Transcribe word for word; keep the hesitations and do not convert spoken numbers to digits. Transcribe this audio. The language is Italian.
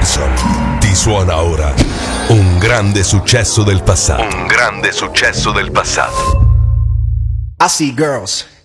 Gibson ti suona ora un grande successo del passato. Un grande successo del passato. I see girls